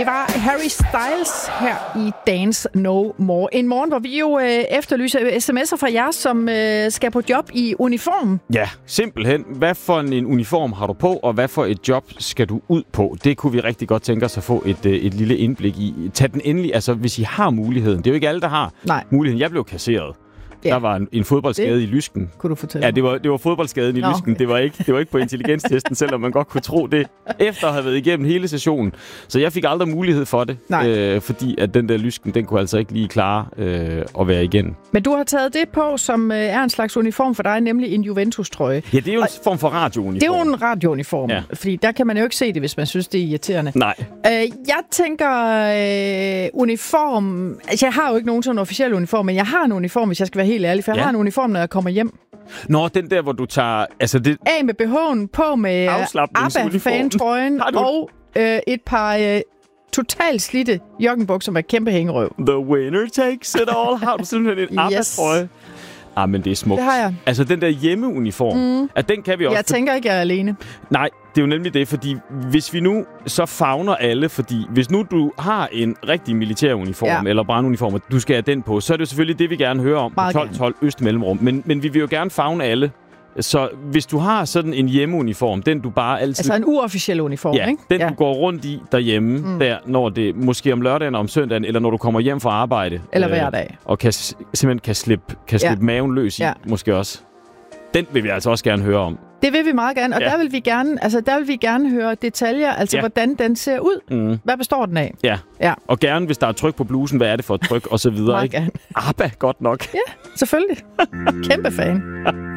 Det var Harry Styles her i Dance No More. En morgen, hvor vi jo efterlyser sms'er fra jer, som skal på job i uniform. Ja, simpelthen. Hvad for en uniform har du på, og hvad for et job skal du ud på? Det kunne vi rigtig godt tænke os at få et lille indblik i. Tag den endelig, altså hvis I har muligheden. Det er jo ikke alle, der har muligheden. Jeg blev kasseret. Ja. Der var en fodboldskade i lysken. Kunne du fortælle? Ja, det var fodboldskaden i lysken. Det var ikke på intelligenstesten, selvom man godt kunne tro det, efter at have været igennem hele sessionen. Så jeg fik aldrig mulighed for det, fordi at den der lysken, den kunne altså ikke lige klare at være igen. Men du har taget det på, som er en slags uniform for dig, nemlig en Juventus-trøje. Ja, det er jo en form for radiouniform. Det er jo en radiouniform, fordi der kan man jo ikke se det, hvis man synes, det er irriterende. Nej. Jeg tænker uniform... Altså, jeg har jo ikke nogen sådan officiel uniform, men jeg har en uniform, hvis jeg skal være helt ærlig, for jeg har en uniform, når jeg kommer hjem. Nå, den der, hvor du tager... Altså det... Af med BH'en, på med ABBA-fantrøjen og et par totalt slidte joggenbukser med kæmpe hængerøv. The winner takes it all. Har du simpelthen en ABBA-trøje? Ah, men det er smukt. Det har jeg. Altså, den der hjemmeuniform, at den kan vi også... Jeg tænker ikke, jeg er alene. Nej, det er jo nemlig det, fordi hvis vi nu så favner alle, fordi hvis nu du har en rigtig militæruniform eller branduniform, og du skal have den på, så er det jo selvfølgelig det, vi gerne hører om på 12-12 Østmellemrum. Men vi vil jo gerne favne alle. Så hvis du har sådan en hjemmeuniform, den du bare altid... Altså en uofficiel uniform, ikke? Den du går rundt i derhjemme, der, når det måske om lørdagen og om søndagen, eller når du kommer hjem fra arbejde. Eller hver dag. Og simpelthen kan slippe maven løs i, måske også. Den vil vi altså også gerne høre om. Det vil vi meget gerne, og der vil vi gerne høre detaljer, altså hvordan den ser ud. Hvad består den af? Ja. Og gerne, hvis der er tryk på blusen, hvad er det for et tryk, og så videre. Meget gerne. ABBA, godt nok. Ja, selvfølgelig. Kæmpe fan.